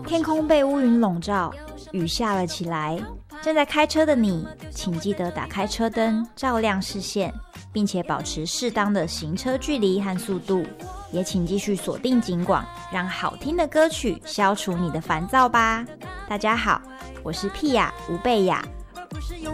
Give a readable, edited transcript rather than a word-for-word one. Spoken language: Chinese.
天空被乌云笼罩，雨下了起来。正在开车的你，请记得打开车灯，照亮视线，并且保持适当的行车距离和速度。也请继续锁定警广，让好听的歌曲消除你的烦躁吧。大家好，我是屁雅吴贝雅。